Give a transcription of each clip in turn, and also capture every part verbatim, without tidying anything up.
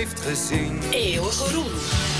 heeft gezien. Eeuwige Roem.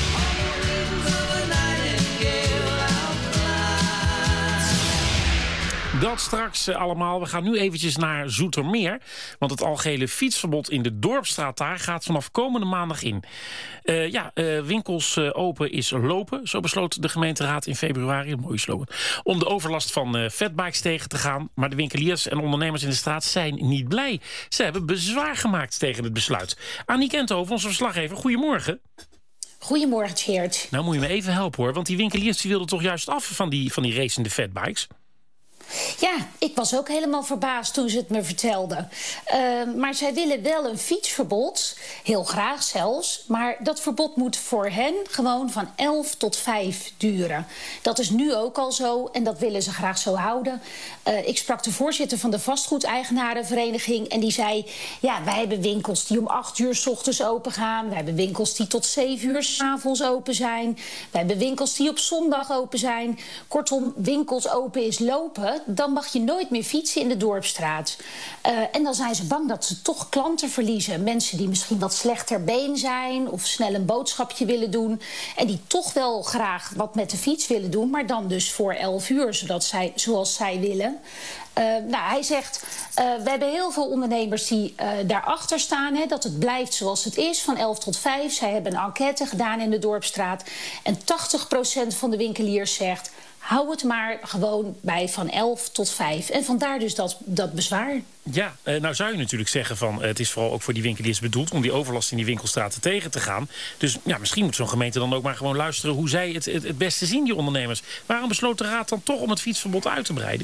Dat straks uh, allemaal. We gaan nu eventjes naar Zoetermeer. Want het algehele fietsverbod in de Dorpsstraat daar gaat vanaf komende maandag in. Uh, ja, uh, winkels uh, open is lopen. Zo besloot de gemeenteraad in februari, een mooie slogan, om de overlast van uh, fatbikes tegen te gaan. Maar de winkeliers en ondernemers in de straat zijn niet blij. Ze hebben bezwaar gemaakt tegen het besluit. Annie Kenthoven, onze verslaggever, goedemorgen. Goedemorgen, Geert. Nou moet je me even helpen hoor. Want die winkeliers die wilden toch juist af van die, van die racende fatbikes? Ja, ik was ook helemaal verbaasd toen ze het me vertelden. Uh, maar zij willen wel een fietsverbod, heel graag zelfs. Maar dat verbod moet voor hen gewoon van elf tot vijf duren. Dat is nu ook al zo en dat willen ze graag zo houden. Uh, ik sprak de voorzitter van de vastgoedeigenarenvereniging en die zei, ja, wij hebben winkels die om acht uur 's ochtends open gaan. Wij hebben winkels die tot zeven uur 's avonds open zijn. Wij hebben winkels die op zondag open zijn. Kortom, winkels open is lopen. Dan mag je nooit meer fietsen in de Dorpsstraat. Uh, en dan zijn ze bang dat ze toch klanten verliezen. Mensen die misschien wat slechter been zijn of snel een boodschapje willen doen. En die toch wel graag wat met de fiets willen doen, maar dan dus voor elf uur, zodat zij, zoals zij willen. Uh, nou, hij zegt, uh, we hebben heel veel ondernemers die uh, daarachter staan, hè, dat het blijft zoals het is, van elf tot vijf. Zij hebben een enquête gedaan in de Dorpsstraat. En tachtig procent van de winkeliers zegt, hou het maar gewoon bij van elf tot vijf. En vandaar dus dat, dat bezwaar. Ja, nou zou je natuurlijk zeggen van het is vooral ook voor die winkeliers bedoeld om die overlast in die winkelstraten tegen te gaan. Dus ja, misschien moet zo'n gemeente dan ook maar gewoon luisteren hoe zij het, het, het beste zien, die ondernemers. Waarom besloot de raad dan toch om het fietsverbod uit te breiden?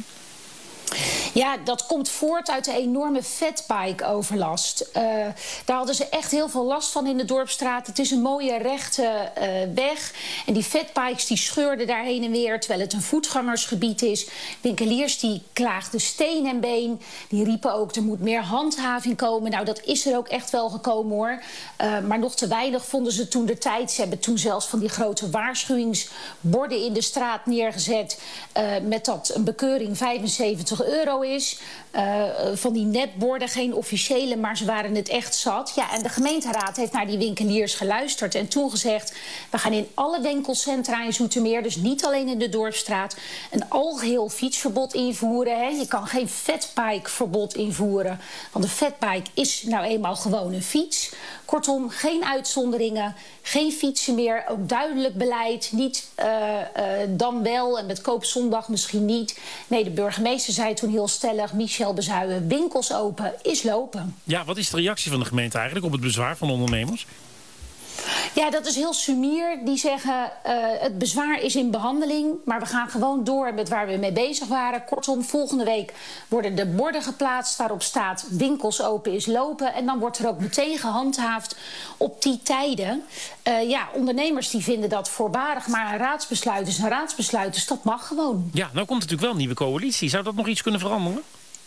Ja, dat komt voort uit de enorme fatbike-overlast. Uh, daar hadden ze echt heel veel last van in de Dorpsstraat. Het is een mooie rechte uh, weg. En die fatbikes die scheurden daar heen en weer, terwijl het een voetgangersgebied is. Winkeliers die klaagden steen en been. Die riepen ook, er moet meer handhaving komen. Nou, dat is er ook echt wel gekomen, hoor. Uh, maar nog te weinig vonden ze toen de tijd. Ze hebben toen zelfs van die grote waarschuwingsborden in de straat neergezet, Uh, met dat een bekeuring vijfenzeventig euro is. Uh, van die netborden, geen officiële, maar ze waren het echt zat. Ja, en de gemeenteraad heeft naar die winkeliers geluisterd en toen gezegd, we gaan in alle winkelcentra in Zoetermeer, dus niet alleen in de Dorpsstraat, een algeheel fietsverbod invoeren. Hè. Je kan geen fatbikeverbod invoeren, want een fatbike is nou eenmaal gewoon een fiets. Kortom, geen uitzonderingen, geen fietsen meer, ook duidelijk beleid. Niet uh, uh, dan wel en met koopzondag misschien niet. Nee, de burgemeester zei toen heel stellig, Michel Bezuijen, winkels open is lopen. Ja, wat is de reactie van de gemeente eigenlijk op het bezwaar van de ondernemers? Ja, dat is heel sumier. Die zeggen, uh, het bezwaar is in behandeling, maar we gaan gewoon door met waar we mee bezig waren. Kortom, volgende week worden de borden geplaatst waarop staat winkels open is lopen. En dan wordt er ook meteen gehandhaafd op die tijden. Uh, ja, ondernemers die vinden dat voorbarig, maar een raadsbesluit is een raadsbesluit, dus dat mag gewoon. Ja, nou komt natuurlijk wel een nieuwe coalitie. Zou dat nog iets kunnen veranderen?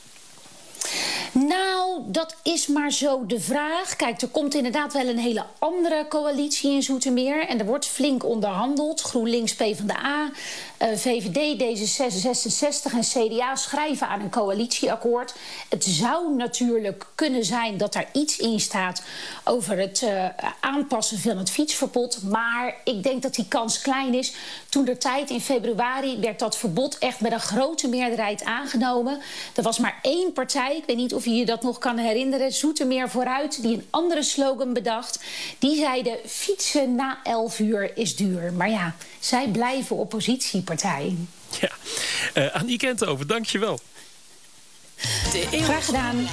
Nou, dat is maar zo de vraag. Kijk, er komt inderdaad wel een hele andere coalitie in Zoetermeer. En er wordt flink onderhandeld. GroenLinks, PvdA, uh, V V D, D zesenzestig en C D A schrijven aan een coalitieakkoord. Het zou natuurlijk kunnen zijn dat daar iets in staat over het uh, aanpassen van het fietsverbod. Maar ik denk dat die kans klein is. Toen de tijd in februari werd dat verbod echt met een grote meerderheid aangenomen. Er was maar één partij, ik weet niet of je je dat nog kan herinneren, Zoetermeer vooruit, die een andere slogan bedacht. Die zeiden, fietsen na elf uur is duur. Maar ja, zij blijven oppositiepartij. Ja, uh, Annie Kenthoven, dank je wel. Graag gedaan.